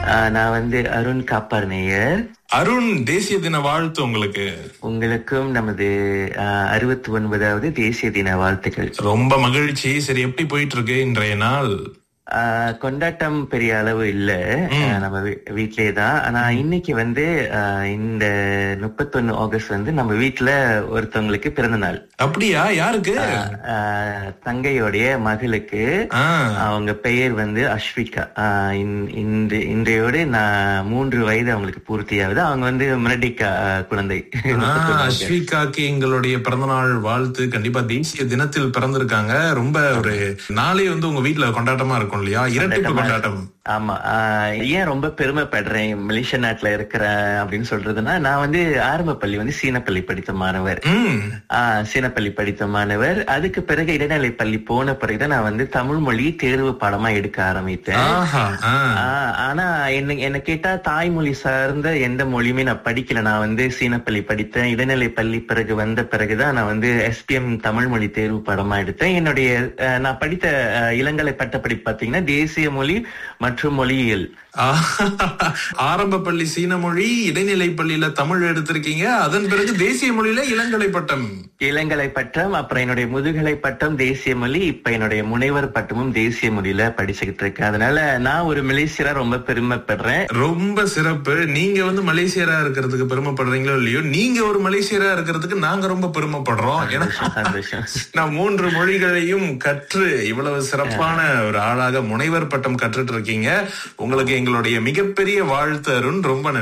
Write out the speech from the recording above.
நான் வந்து அருண் காப்பார் நேயர். அருண், தேசிய தின வாழ்த்து உங்களுக்கு. உங்களுக்கும் நமது 69வது தேசிய தின வாழ்த்துக்கள். ரொம்ப மகிழ்ச்சி. சரி, எப்படி போயிட்டு இருக்கு இன்றைய நாள்? கொண்டாட்டம் பெரிய அளவு இல்ல, நம்ம வீட்லயே தான். ஆனா இன்னைக்கு வந்து இந்த 31 ஆகஸ்ட் வந்து நம்ம வீட்டுல ஒருத்தவங்களுக்கு பிறந்த நாள். அப்படியா? யாருக்கு? தங்கையோடைய மகளுக்கு. அவங்க பெயர் வந்து அஸ்விகா. இன்றையோடு நான் 3 வயது அவங்களுக்கு பூர்த்தியாகுது. அவங்க வந்து மிரடிக்கா குழந்தை. அஸ்விகாக்கு எங்களுடைய பிறந்தநாள் வாழ்த்து. கண்டிப்பா தேசிய தினத்தில் பிறந்திருக்காங்க. ரொம்ப ஒரு நாளே வந்து உங்க வீட்டுல கொண்டாட்டமா இருக்கும் இல்லையா? இரட்டிப்பு கொண்டாட்டம். ஆமா. ஏன் ரொம்ப பெருமைப்படுறேன் மலேசியா நாட்டுல இருக்கிறேன் அப்படின்னு சொல்றதுன்னா, நான் வந்து ஆரம்ப பள்ளி வந்து சீனப்பள்ளி படித்த மாணவர். சீனப்பள்ளி படித்த மாணவர். அதுக்கு பிறகு இடைநிலை பள்ளி போன பிறகுதான் நான் வந்து தமிழ் மொழி தேர்வு பாடமா எடுக்க ஆரம்பித்தேன். ஆனா என்ன கேட்டா தாய்மொழி சார்ந்த எந்த மொழியுமே நான் படிக்கல. நான் வந்து சீனப்பள்ளி படித்தேன். இடைநிலை பள்ளி பிறகு வந்த பிறகுதான் நான் வந்து SPM தமிழ் மொழி தேர்வு பாடமா எடுத்தேன். என்னுடைய நான் படித்த இளங்கலை பட்டப்படிப்பு பாத்தீங்கன்னா தேசிய மொழி மற்றும் மொழியியல். ஆரம்ப பள்ளி சீன மொழி, இடைநிலை பள்ளியில தமிழ் எடுத்திருக்கீங்க. அதன் பிறகு தேசிய மொழியில இளங்கலை பட்டம். அப்புறம் என்னுடைய முதுகலை பட்டம் தேசிய மொழி. இப்ப என்னுடைய முனைவர் பட்டமும் தேசிய மொழியில படிச்சுக்கிட்டு இருக்கேன். அதனால நான் ஒரு மலேசியரா ரொம்ப பெருமைப்படுறேன். ரொம்ப சிறப்பு. நீங்க வந்து மலேசியரா இருக்கிறதுக்கு பெருமைப்படுறீங்களோ இல்லையோ, நீங்க ஒரு மலேசியரா இருக்கிறதுக்கு நாங்க ரொம்ப பெருமைப்படுறோம். நான் 3 மொழிகளையும் கற்று இவ்வளவு சிறப்பான ஒரு ஆளாக முனைவர் பட்டம் கற்றுட்டு இருக்கீங்க. உங்களுக்கு எங்களுடைய மிகப்பெரிய வாழ்த்து அருண். ரொம்ப